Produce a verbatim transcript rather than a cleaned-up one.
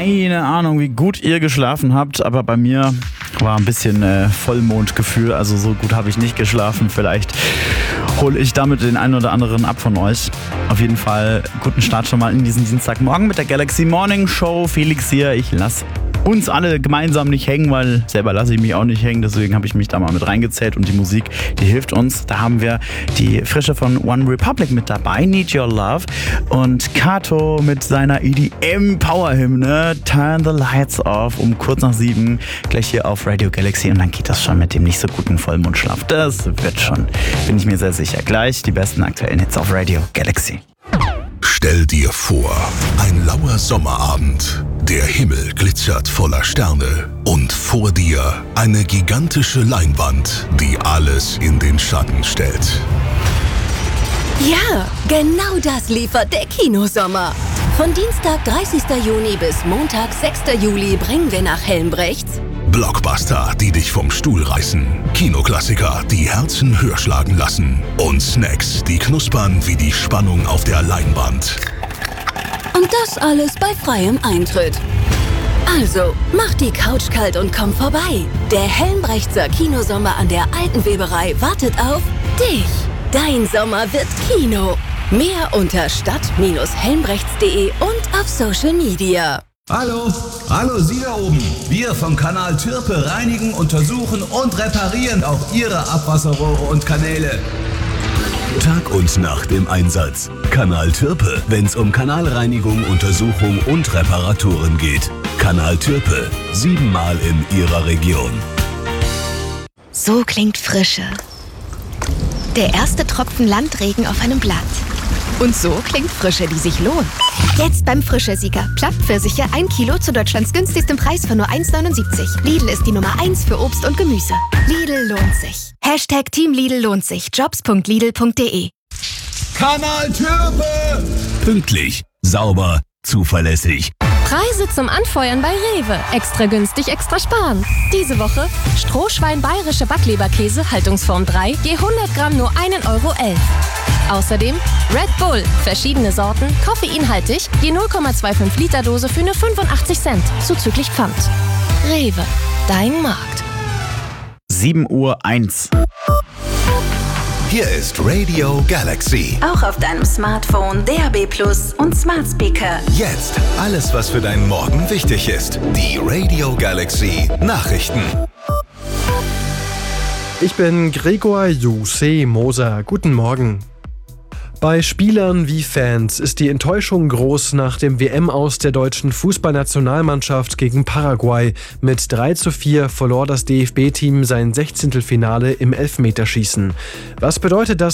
keine Ahnung, wie gut ihr geschlafen habt, aber bei mir war ein bisschen äh, Vollmondgefühl, also so gut habe ich nicht geschlafen. Vielleicht hole ich damit den einen oder anderen ab von euch. Auf jeden Fall guten Start schon mal in diesen Dienstagmorgen mit der Galaxy Morning Show. Felix hier, ich lasse uns alle gemeinsam nicht hängen, weil selber lasse ich mich auch nicht hängen, deswegen habe ich mich da mal mit reingezählt und die Musik, die hilft uns. Da haben wir die Frische von One Republic mit dabei, Need Your Love, und Kato mit seiner E D M-Power-Hymne Turn the Lights Off um kurz nach sieben, gleich hier auf Radio Galaxy, und dann geht das schon mit dem nicht so guten Vollmondschlaf. Das wird schon, bin ich mir sehr sicher. Gleich die besten aktuellen Hits auf Radio Galaxy. Stell dir vor, ein lauer Sommerabend. Der Himmel glitzert voller Sterne und vor dir eine gigantische Leinwand, die alles in den Schatten stellt. Ja, genau das liefert der Kinosommer. Von Dienstag, dreißigster Juni bis Montag, sechster Juli bringen wir nach Helmbrechts Blockbuster, die dich vom Stuhl reißen. Kinoklassiker, die Herzen höher schlagen lassen. Und Snacks, die knuspern wie die Spannung auf der Leinwand. und das alles bei freiem Eintritt. Also, mach die Couch kalt und komm vorbei. Der Helmbrechtser Kinosommer an der Alten Weberei wartet auf dich. Dein Sommer wird Kino. Mehr unter stadt Bindestrich helmbrechts punkt de und auf Social Media. Hallo, hallo Sie da oben. Wir vom Kanal Türpe reinigen, untersuchen und reparieren auch Ihre Abwasserrohre und Kanäle. Tag und Nacht im Einsatz. Kanal Türpe, wenn's um Kanalreinigung, Untersuchung und Reparaturen geht. Kanal Türpe, siebenmal in Ihrer Region. So klingt Frische. Der erste Tropfen Landregen auf einem Blatt. Und so klingt Frische, die sich lohnt. Jetzt beim Frische-Sieger. Plattpfirsiche ein Kilo zu Deutschlands günstigstem Preis von nur eins neunundsiebzig. Lidl ist die Nummer eins für Obst und Gemüse. Lidl lohnt sich. Hashtag Team Lidl lohnt sich. jobs punkt lidl punkt de. Kanal Türpe! Pünktlich, sauber, zuverlässig. Preise zum Anfeuern bei Rewe. Extra günstig, extra sparen. Diese Woche Strohschwein bayerische Backleberkäse, Haltungsform drei, je hundert Gramm nur ein Euro elf. Außerdem Red Bull, verschiedene Sorten, koffeinhaltig, je null Komma fünfundzwanzig Liter Dose für nur fünfundachtzig Cent, zuzüglich Pfand. Rewe, dein Markt. sieben Uhr eins. Hier ist Radio Galaxy. Auch auf deinem Smartphone, D A B Plus und Smart Speaker. Jetzt alles, was für deinen Morgen wichtig ist. Die Radio Galaxy Nachrichten. Ich bin Gregor Jose Moser. Guten Morgen. Bei Spielern wie Fans ist die Enttäuschung groß nach dem W M-Aus der deutschen Fußballnationalmannschaft gegen Paraguay. Mit drei zu vier verlor das D F B-Team sein Sechzehntelfinale im Elfmeterschießen. Was bedeutet das